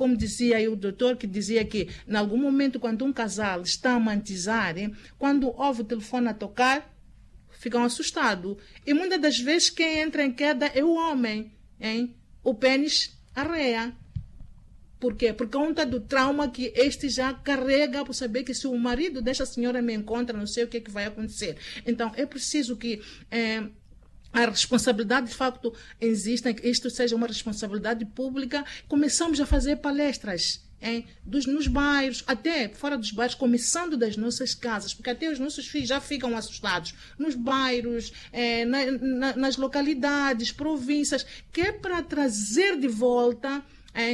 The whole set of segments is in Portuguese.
como dizia aí o doutor, que dizia que, em algum momento, quando um casal está a mantizar, quando ouve o telefone a tocar, ficam assustados. E muitas das vezes quem entra em queda é o homem, hein? O pênis arreia. Por quê? Por conta do trauma que este já carrega, por saber que se o marido desta senhora me encontra, não sei o que é que vai acontecer. Então, é preciso que a responsabilidade, de facto, exista, que isto seja uma responsabilidade pública. Começamos a fazer palestras nos bairros, até fora dos bairros, começando das nossas casas, porque até os nossos filhos já ficam assustados, nos bairros, nas localidades, províncias, que é para trazer de volta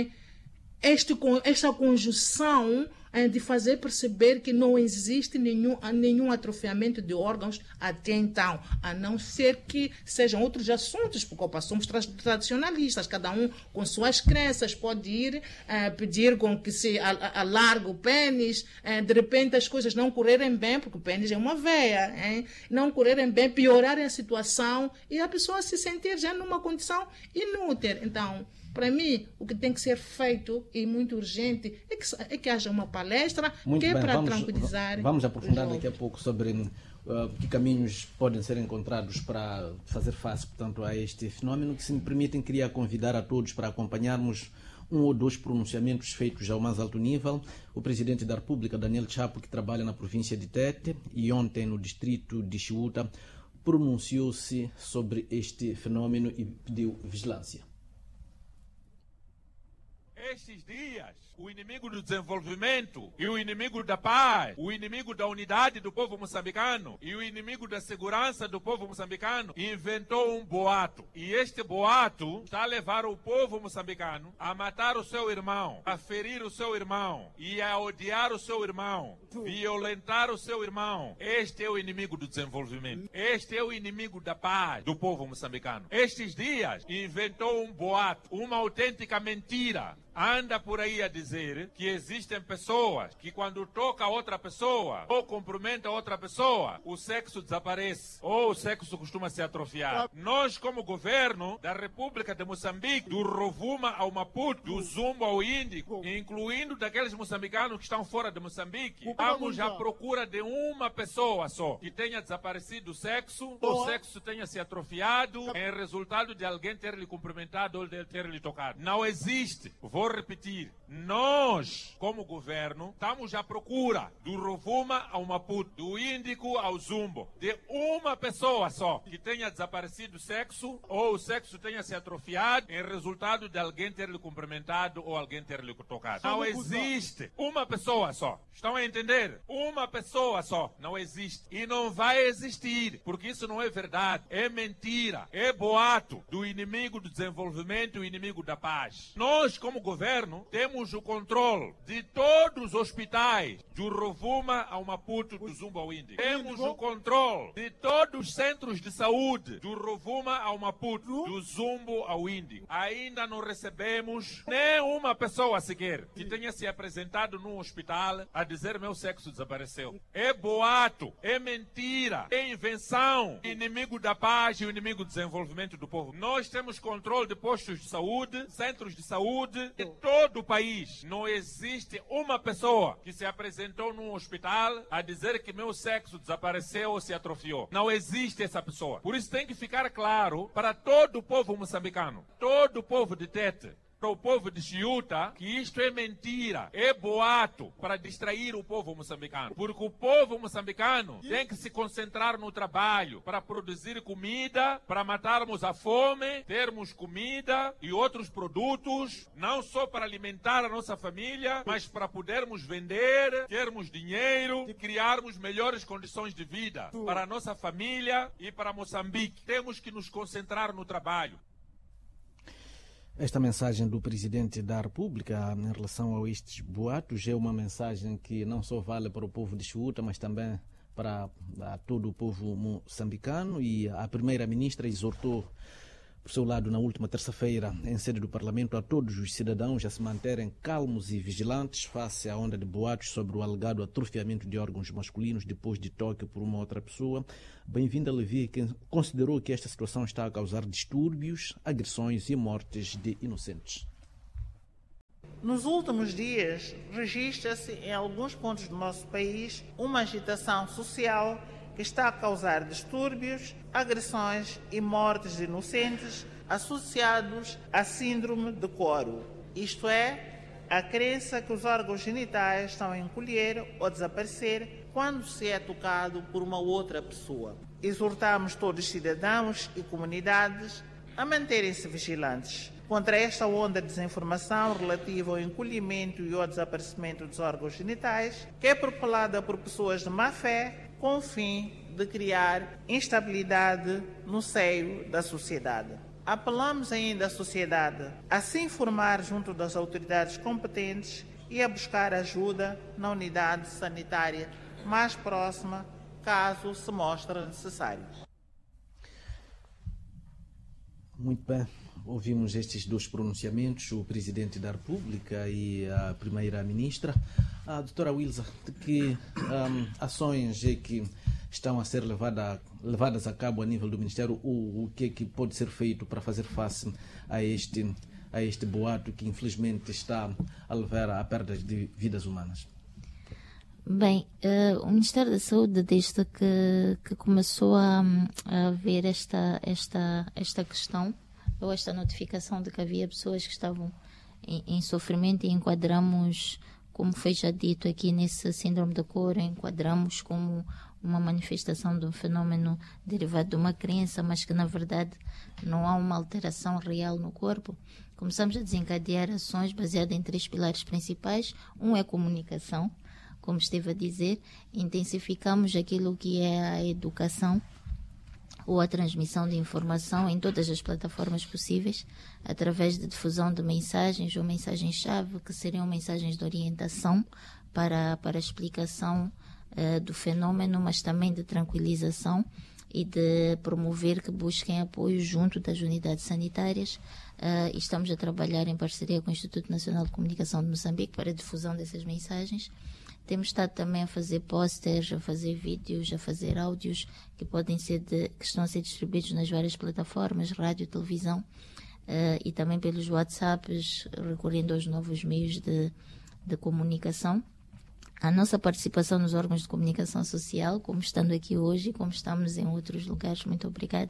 esta conjunção de fazer perceber que não existe nenhum atrofiamento de órgãos até então, a não ser que sejam outros assuntos, porque somos tradicionalistas, cada um com suas crenças pode ir pedir com que se alargue o pênis, de repente as coisas não correrem bem, porque o pênis é uma veia, não correrem bem, piorarem a situação e a pessoa se sentir já numa condição inútil. Então, para mim, o que tem que ser feito e muito urgente é que haja uma palestra para tranquilizar. Vamos aprofundar daqui a pouco sobre que caminhos podem ser encontrados para fazer face, portanto, a este fenómeno. Que, se me permitem, queria convidar a todos para acompanharmos um ou dois pronunciamentos feitos ao mais alto nível. O presidente da República, Daniel Chapo, que trabalha na província de Tete e ontem no distrito de Chiuta, pronunciou-se sobre este fenómeno e pediu vigilância. Estes dias, o inimigo do desenvolvimento e o inimigo da paz, o inimigo da unidade do povo moçambicano e o inimigo da segurança do povo moçambicano inventou um boato. E este boato está a levar o povo moçambicano a matar o seu irmão, a ferir o seu irmão e a odiar o seu irmão, violentar o seu irmão. Este é o inimigo do desenvolvimento. Este é o inimigo da paz do povo moçambicano. Estes dias inventou um boato, uma autêntica mentira. Anda por aí a dizer que existem pessoas que, quando toca a outra pessoa ou cumprimenta a outra pessoa, o sexo desaparece ou o sexo costuma se atrofiar. Nós, como governo da República de Moçambique, do Rovuma ao Maputo, do Zumbo ao Índico, incluindo daqueles moçambicanos que estão fora de Moçambique, estamos à procura de uma pessoa só que tenha desaparecido o sexo tenha se atrofiado em resultado de alguém ter lhe cumprimentado ou de ter lhe tocado. Não existe. Vou repetir, nós, como governo, estamos à procura do Rovuma ao Maputo, do Índico ao Zumbo, de uma pessoa só que tenha desaparecido o sexo ou o sexo tenha se atrofiado em resultado de alguém ter lhe cumprimentado ou alguém ter lhe tocado. Não existe. Uma pessoa só. Estão a entender? Uma pessoa só. Não existe. E não vai existir, porque isso não é verdade. É mentira. É boato do inimigo do desenvolvimento e o inimigo da paz. Nós, como governo, temos o controle de todos os hospitais, do Rovuma ao Maputo, do Zumbo ao Índico. Temos o controle de todos os centros de saúde, do Rovuma ao Maputo, do Zumbo ao Índico. Ainda não recebemos nem uma pessoa sequer que tenha se apresentado num hospital a dizer meu sexo desapareceu. É boato, é mentira, é invenção. Inimigo da paz e o inimigo do desenvolvimento do povo. Nós temos controle de postos de saúde, centros de saúde, de todo o país. Não existe uma pessoa que se apresentou num hospital a dizer que meu sexo desapareceu ou se atrofiou. Não existe essa pessoa. Por isso tem que ficar claro para todo o povo moçambicano, todo o povo de Tete, para o povo de Chiuta, que isto é mentira, é boato para distrair o povo moçambicano. Porque o povo moçambicano tem que se concentrar no trabalho para produzir comida, para matarmos a fome, termos comida e outros produtos, não só para alimentar a nossa família, mas para podermos vender, termos dinheiro e criarmos melhores condições de vida para a nossa família e para Moçambique. Temos que nos concentrar no trabalho. Esta mensagem do Presidente da República em relação a estes boatos é uma mensagem que não só vale para o povo de Chiuta, mas também para todo o povo moçambicano. E a Primeira-Ministra exortou, por seu lado, na última terça-feira, em sede do Parlamento, a todos os cidadãos a se manterem calmos e vigilantes face à onda de boatos sobre o alegado atrofiamento de órgãos masculinos depois de toque por uma outra pessoa. Bem-vinda, Levi, que considerou que esta situação está a causar distúrbios, agressões e mortes de inocentes. Nos últimos dias, registra-se em alguns pontos do nosso país uma agitação social que está a causar distúrbios, agressões e mortes de inocentes associados à síndrome de coro, isto é, a crença que os órgãos genitais estão a encolher ou desaparecer quando se é tocado por uma outra pessoa. Exortamos todos os cidadãos e comunidades a manterem-se vigilantes contra esta onda de desinformação relativa ao encolhimento e ao desaparecimento dos órgãos genitais, que é propalada por pessoas de má fé, com o fim de criar instabilidade no seio da sociedade. Apelamos ainda à sociedade a se informar junto das autoridades competentes e a buscar ajuda na unidade sanitária mais próxima, caso se mostre necessário. Muito bem, ouvimos estes dois pronunciamentos, o Presidente da República e a Primeira-Ministra. A doutora Wilza, de que ações é que estão a ser levadas a cabo a nível do Ministério, o que é que pode ser feito para fazer face a este boato que infelizmente está a levar a perdas de vidas humanas? Bem, o Ministério da Saúde, desde que começou a ver esta questão, ou esta notificação de que havia pessoas que estavam em sofrimento, e enquadramos, como foi já dito aqui nesse síndrome de coro, enquadramos como uma manifestação de um fenómeno derivado de uma crença, mas que na verdade não há uma alteração real no corpo. Começamos a desencadear ações baseadas em 3 pilares principais. Um é comunicação, como esteve a dizer, intensificamos aquilo que é a educação ou a transmissão de informação em todas as plataformas possíveis, através de difusão de mensagens ou mensagens-chave, que seriam mensagens de orientação para a explicação do fenômeno, mas também de tranquilização e de promover que busquem apoio junto das unidades sanitárias. Estamos a trabalhar em parceria com o Instituto Nacional de Comunicação de Moçambique para a difusão dessas mensagens. Temos estado também a fazer posters, a fazer vídeos, a fazer áudios que estão a ser distribuídos nas várias plataformas, rádio, televisão, e também pelos WhatsApps, recorrendo aos novos meios de comunicação. A nossa participação nos órgãos de comunicação social, como estando aqui hoje, como estamos em outros lugares, muito obrigada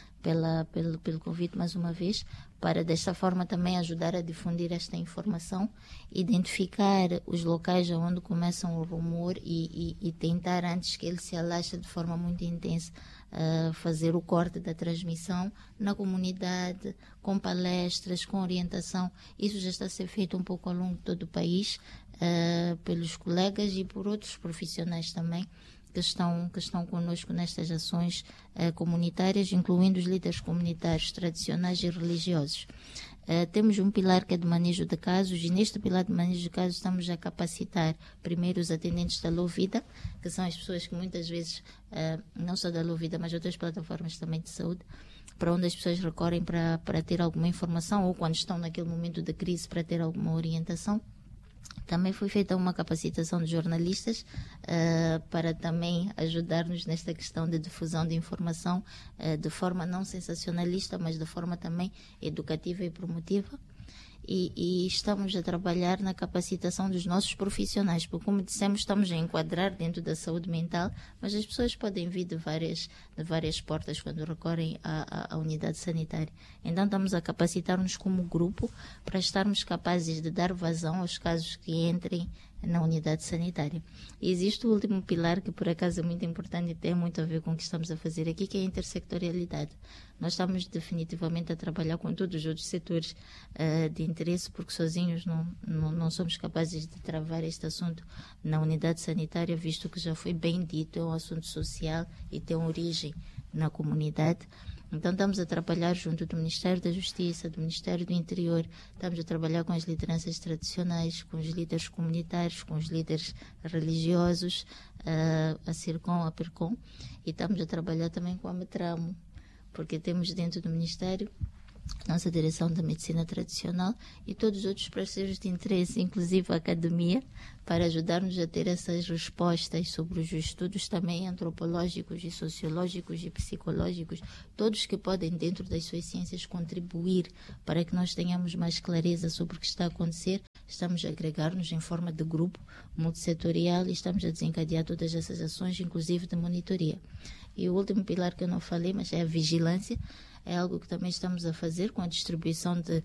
pelo convite mais uma vez, para desta forma também ajudar a difundir esta informação, identificar os locais onde começam o rumor e tentar, antes que ele se alastre de forma muito intensa, fazer o corte da transmissão na comunidade, com palestras, com orientação. Isso já está a ser feito um pouco ao longo de todo o país, pelos colegas e por outros profissionais também, que estão conosco nestas ações comunitárias, incluindo os líderes comunitários tradicionais e religiosos. Temos um pilar que é de manejo de casos, e neste pilar de manejo de casos estamos a capacitar primeiro os atendentes da Lovida, que são as pessoas que muitas vezes, não só da Lovida, mas outras plataformas também de saúde, para onde as pessoas recorrem para ter alguma informação, ou quando estão naquele momento de crise para ter alguma orientação. Também foi feita uma capacitação de jornalistas para também ajudar-nos nesta questão de difusão de informação de forma não sensacionalista, mas de forma também educativa e promotiva. E estamos a trabalhar na capacitação dos nossos profissionais, porque, como dissemos, estamos a enquadrar dentro da saúde mental, mas as pessoas podem vir de várias portas quando recorrem à unidade sanitária. Então estamos a capacitar-nos como grupo para estarmos capazes de dar vazão aos casos que entrem na unidade sanitária. E existe o último pilar, que por acaso é muito importante e tem muito a ver com o que estamos a fazer aqui, que é a intersectorialidade. Nós estamos definitivamente a trabalhar com todos os outros setores de interesse, porque sozinhos não somos capazes de travar este assunto na unidade sanitária, visto que já foi bem dito, é um assunto social e tem origem na comunidade. Então estamos a trabalhar junto do Ministério da Justiça, do Ministério do Interior, estamos a trabalhar com as lideranças tradicionais, com os líderes comunitários, com os líderes religiosos, a CIRCOM, a PERCOM, e estamos a trabalhar também com a METRAMO, porque temos dentro do Ministério nossa direção da medicina tradicional e todos os outros parceiros de interesse, inclusive a academia, para ajudar-nos a ter essas respostas sobre os estudos também antropológicos e sociológicos e psicológicos, todos que podem, dentro das suas ciências, contribuir para que nós tenhamos mais clareza sobre o que está a acontecer. Estamos a agregar-nos em forma de grupo multissetorial e estamos a desencadear todas essas ações, inclusive de monitoria. E o último pilar que eu não falei, mas é a vigilância. É algo que também estamos a fazer com a distribuição de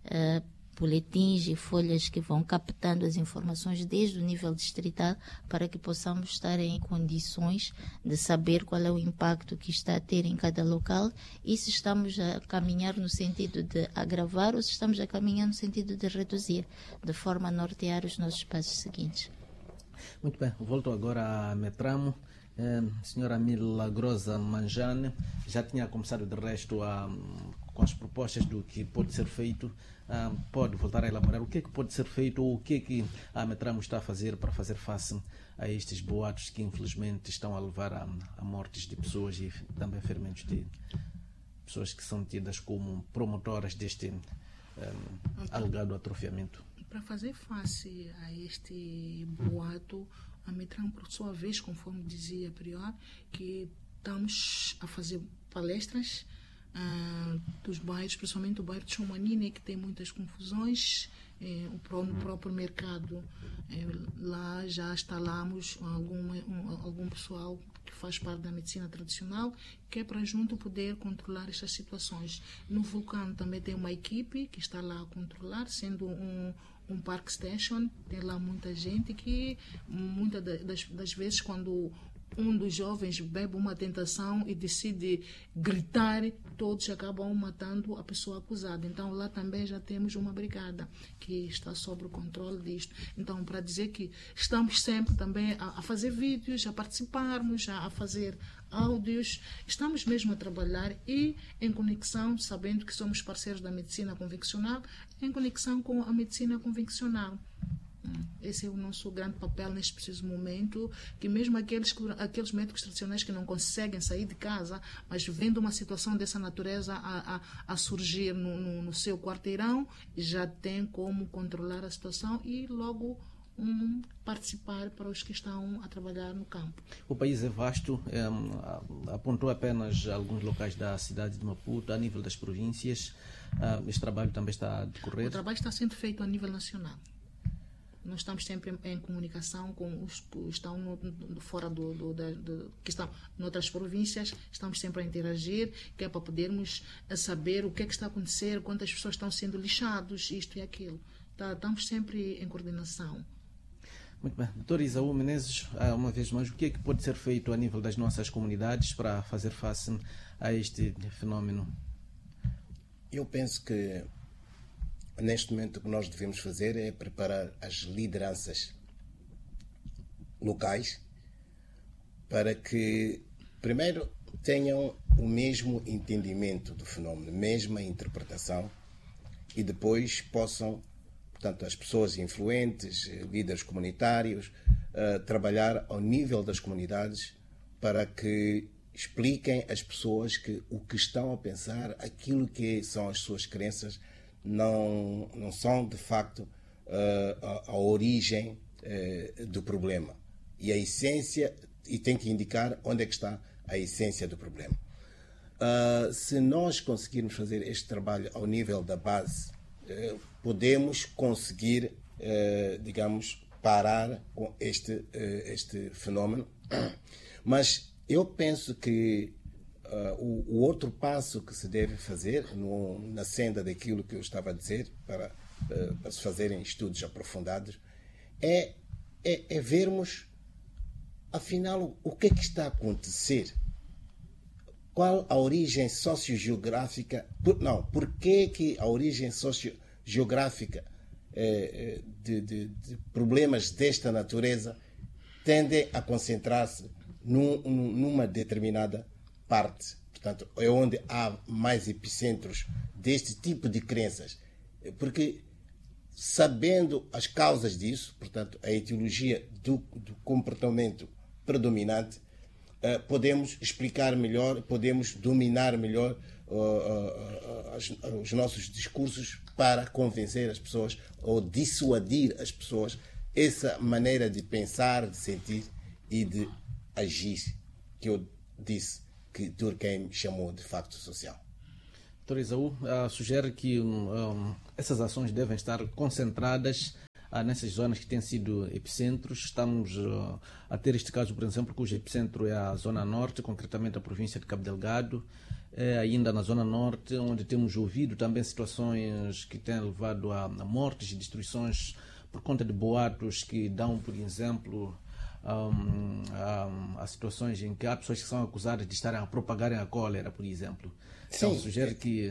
boletins e folhas que vão captando as informações desde o nível distrital para que possamos estar em condições de saber qual é o impacto que está a ter em cada local e se estamos a caminhar no sentido de agravar ou se estamos a caminhar no sentido de reduzir, de forma a nortear os nossos passos seguintes. Muito bem, volto agora a Metramo. Senhora Milagrosa Manjane já tinha começado de resto com as propostas do que pode ser feito. Pode voltar a elaborar o que é que pode ser feito ou o que é que a Metramo está a fazer para fazer face a estes boatos que infelizmente estão a levar a mortes de pessoas e também ferimentos de pessoas que são tidas como promotoras deste alegado atrofiamento. Para fazer face a este boato, a Metramo, por sua vez, conforme dizia a prior, que estamos a fazer palestras dos bairros, principalmente o bairro de Chomanine, que tem muitas confusões, no próprio mercado. Lá já instalamos algum pessoal que faz parte da medicina tradicional, que é para junto poder controlar estas situações. No Vulcão também tem uma equipe que está lá a controlar, sendo um park station, tem lá muita gente que muitas das vezes quando um dos jovens bebe uma tentação e decide gritar, todos acabam matando a pessoa acusada. Então lá também já temos uma brigada que está sob o controle disto. Então, para dizer que estamos sempre também a fazer vídeos, a participarmos, a fazer áudios, estamos mesmo a trabalhar e em conexão, sabendo que somos parceiros da medicina convencional, em conexão com a medicina convencional. Esse é o nosso grande papel neste preciso momento, que mesmo aqueles médicos tradicionais que não conseguem sair de casa, mas vendo uma situação dessa natureza a surgir no seu quarteirão, já tem como controlar a situação e logo participar para os que estão a trabalhar no campo. O país é vasto, apontou apenas alguns locais da cidade de Maputo, a nível das províncias. Este trabalho também está a decorrer? O trabalho está sendo feito a nível nacional. Nós estamos sempre em comunicação com os que estão fora que estão noutras províncias, estamos sempre a interagir, que é para podermos saber o que é que está a acontecer, quantas pessoas estão sendo lixados, isto e aquilo. Estamos sempre em coordenação. Muito bem. Doutor Isaú Menezes, uma vez mais, o que é que pode ser feito a nível das nossas comunidades para fazer face a este fenómeno? Eu penso que neste momento o que nós devemos fazer é preparar as lideranças locais para que, primeiro, tenham o mesmo entendimento do fenómeno, a mesma interpretação e depois possam, portanto, as pessoas influentes, líderes comunitários, trabalhar ao nível das comunidades para que expliquem às pessoas que o que estão a pensar, aquilo que são as suas crenças, não são de facto a origem do problema e a essência, e tem que indicar onde é que está a essência do problema. Se nós conseguirmos fazer este trabalho ao nível da base, podemos conseguir, digamos, parar com este fenómeno, mas eu penso que o outro passo que se deve fazer, na senda daquilo que eu estava a dizer, para se fazerem estudos aprofundados, é vermos, afinal, o que é que está a acontecer. Qual a origem sociogeográfica? Por que a origem sociogeográfica de problemas desta natureza tendem a concentrar-se numa determinada parte, portanto, é onde há mais epicentros deste tipo de crenças, porque sabendo as causas disso, portanto, a etiologia do comportamento predominante, podemos explicar melhor, podemos dominar melhor os nossos discursos para convencer as pessoas ou dissuadir as pessoas essa maneira de pensar, de sentir e de agir que eu disse que Durkheim chamou de facto social. Dr. Esaú sugere que essas ações devem estar concentradas nessas zonas que têm sido epicentros. Estamos a ter este caso, por exemplo, cujo epicentro é a Zona Norte, concretamente a província de Cabo Delgado. É ainda na Zona Norte, onde temos ouvido também situações que têm levado a mortes e destruições por conta de boatos que dão, por exemplo, a situações em que há pessoas que são acusadas de estarem a propagarem a cólera, por exemplo. Então, sugere que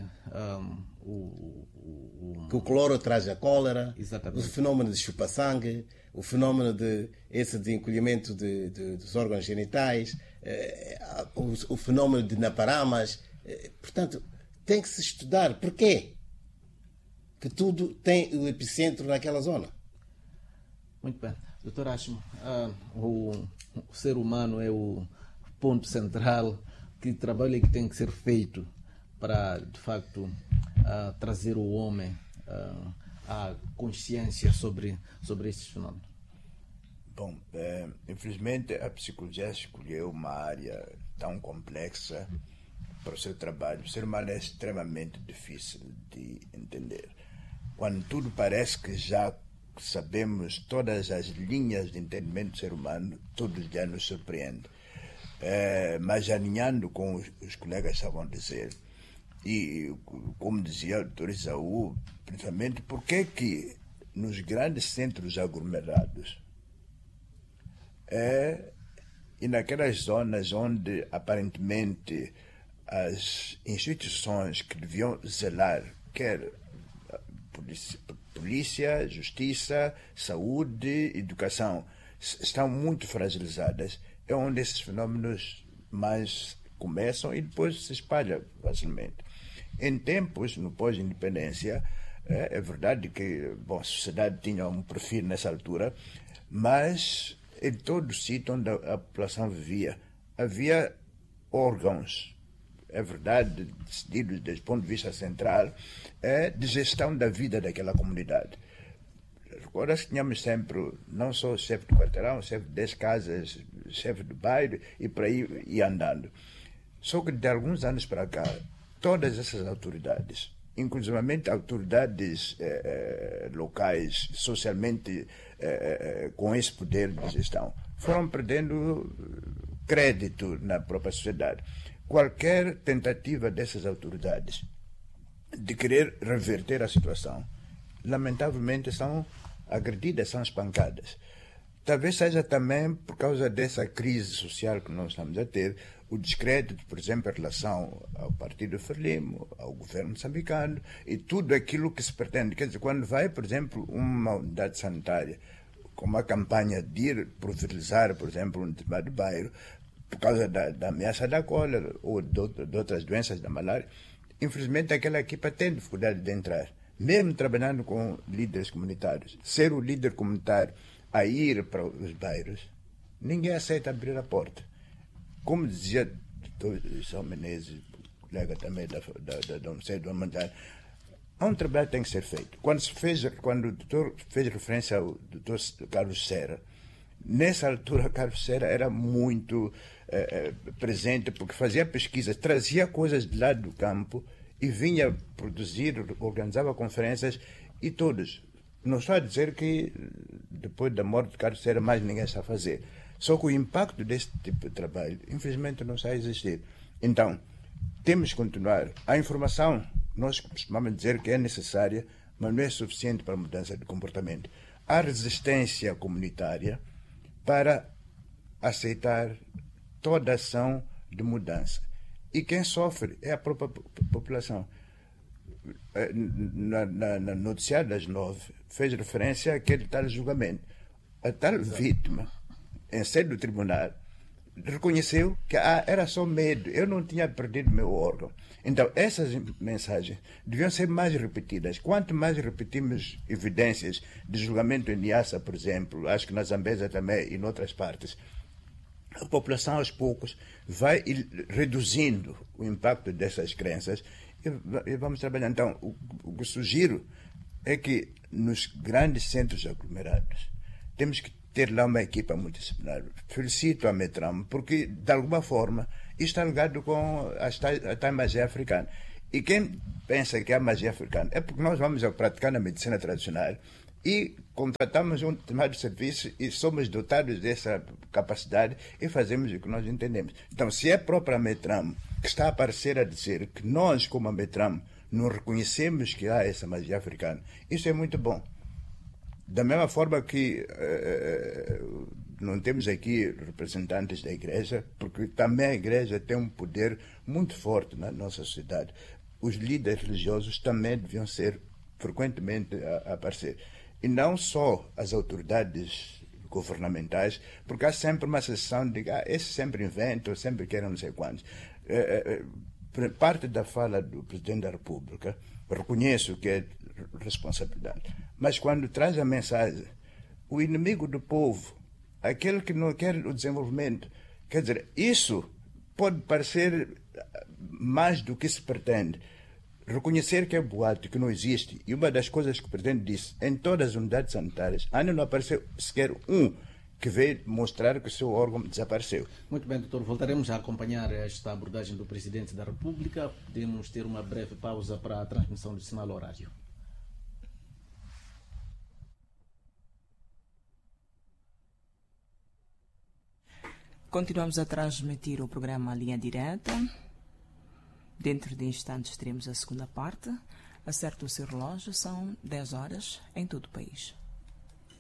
que o cloro traz a cólera, exatamente, o fenômeno de chupa-sangue, o fenômeno de encolhimento dos órgãos genitais, o fenômeno de naparamas. Portanto, tem que se estudar porquê que tudo tem o epicentro naquela zona. Muito bem. Doutor Ashmo, o ser humano é o ponto central. Que trabalho é que tem que ser feito para, de facto, trazer o homem à consciência sobre estes fenômenos? Bom, infelizmente a psicologia escolheu uma área tão complexa para o seu trabalho. O ser humano é extremamente difícil de entender. Quando tudo parece que já sabemos todas as linhas de entendimento do ser humano, tudo já nos surpreende. Mas alinhando com os colegas estavam a dizer, e como dizia o Dr. Esaú, principalmente porque que nos grandes centros aglomerados e naquelas zonas onde aparentemente as instituições que deviam zelar, quer polícia, justiça, saúde, educação, estão muito fragilizadas, é onde esses fenômenos mais começam e depois se espalham facilmente. Em tempos, no pós-independência, é verdade que a sociedade tinha um perfil nessa altura, mas em todo o sítio onde a população vivia, havia órgãos, é verdade, decididos desde o ponto de vista central, de gestão da vida daquela comunidade. Agora tínhamos sempre, não só o chefe de quarteirão, o chefe de 10 casas, o chefe do bairro, e por aí ia andando. Só que de alguns anos para cá, todas essas autoridades, inclusivamente autoridades locais, socialmente com esse poder de gestão, foram perdendo crédito na própria sociedade. Qualquer tentativa dessas autoridades de querer reverter a situação, lamentavelmente são agredidas, são espancadas. Talvez seja também por causa dessa crise social que nós estamos a ter, o descrédito, por exemplo, em relação ao Partido Frelimo, ao governo moçambicano e tudo aquilo que se pretende. Quer dizer, quando vai, por exemplo, uma unidade sanitária com uma campanha de ir pulverizar, por exemplo, um determinado bairro, por causa da ameaça da cólera ou de outras doenças da malária, infelizmente aquela equipa tem dificuldade de entrar. Mesmo trabalhando com líderes comunitários, ser o líder comunitário a ir para os bairros, ninguém aceita abrir a porta. Como dizia o Dr. São Menezes, colega também da Universidade do Humanidade, um trabalho tem que ser feito. Quando o doutor fez referência ao Dr. Carlos Serra, nessa altura Carlos Serra era muito presente, porque fazia pesquisas, trazia coisas de lá do campo e vinha produzir, organizava conferências e todos. Não estou a dizer que depois da morte de Carlos Serra mais ninguém está a fazer. Só que o impacto desse tipo de trabalho, infelizmente, não está a existir. Então, temos que continuar. A informação, nós costumamos dizer que é necessária, mas não é suficiente para a mudança de comportamento. Há resistência comunitária para aceitar toda ação de mudança. E quem sofre é a própria população. Na noticiário das 9 fez referência àquele tal julgamento. A tal vítima, em sede do tribunal, reconheceu que era só medo, eu não tinha perdido meu órgão. Então, essas mensagens deviam ser mais repetidas. Quanto mais repetimos evidências de julgamento em Niassa, por exemplo, acho que na Zambésia também e em outras partes, a população aos poucos vai reduzindo o impacto dessas crenças e vamos trabalhar. Então, o que sugiro é que nos grandes centros aglomerados temos que ter lá uma equipa multidisciplinar. Felicito a Metram, porque, de alguma forma, isto está ligado com a tal magia africana. E quem pensa que é a magia africana é porque nós vamos praticar na medicina tradicional e contratamos um determinado serviço e somos dotados dessa capacidade e fazemos o que nós entendemos. Então, se é a própria Metram que está a aparecer a dizer que nós, como a Metram, não reconhecemos que há essa magia africana, isso é muito bom. Da mesma forma que não temos aqui representantes da igreja, porque também a igreja tem um poder muito forte na nossa sociedade. Os líderes religiosos também deviam ser frequentemente a aparecer. E não só as autoridades governamentais, porque há sempre uma sensação de esse sempre inventa, sempre querem não sei quantos. Parte da fala do Presidente da República, reconheço que é responsabilidade, mas quando traz a mensagem, o inimigo do povo, aquele que não quer o desenvolvimento, quer dizer, isso pode parecer mais do que se pretende. Reconhecer que é boato, que não existe. E uma das coisas que pretende disso, em todas as unidades sanitárias, ainda não apareceu sequer um que veio mostrar que o seu órgão desapareceu. Muito bem, doutor. Voltaremos a acompanhar esta abordagem do Presidente da República. Podemos ter uma breve pausa para a transmissão do sinal horário. Continuamos a transmitir o programa Linha Direta. Dentro de instantes teremos a segunda parte. Acerte o seu relógio, são 10 horas em todo o país.